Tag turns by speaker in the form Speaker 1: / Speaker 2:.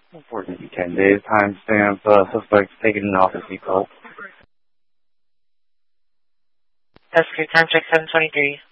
Speaker 1: Important 10 days, timestamp, suspect taken off the seatbelt.
Speaker 2: That's good, time check 723.